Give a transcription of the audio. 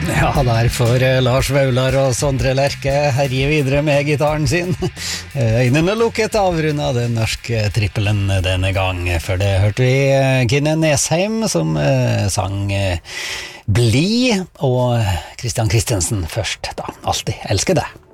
Ja, der får Lars Vaular og Sondre Lerche herje videre med gitaren sin. Øynene lukket avrundet den norske trippelen denne gang. Før det hørte vi Kine Nesheim som sang Bli, og Christian Christensen først da. Alltid elsker det.